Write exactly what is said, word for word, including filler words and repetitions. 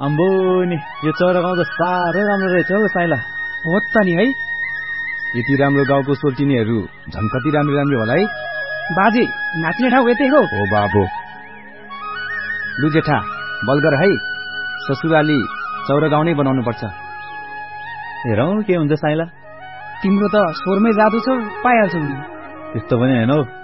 अम्बो नि यो चौरा गाउँ त साह्रै राम्रो रहेछ हौ साइला। हो त नि है। यति राम्रो गाउँको सोल्टिनीहरू झन् कति राम्रो राम्रो होला है। बाजे नाच्ने ठाउँ यतै हो। हो बाबु। लु जेठा बल गर है, ससुराली चौरा गाउँ नै बनाउनु पर्छ। हेरौँ के हुन्छ साइला। तिम्रो त स्वरमै जादु छ, पाइहाल्छौ नि। त्यस्तो पनि होइन हौ।